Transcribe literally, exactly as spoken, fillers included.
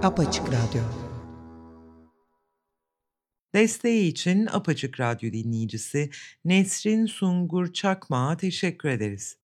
Apaçık Radyo. Desteği için Apaçık Radyo dinleyicisi Nesrin Sungur Çakmak'a teşekkür ederiz.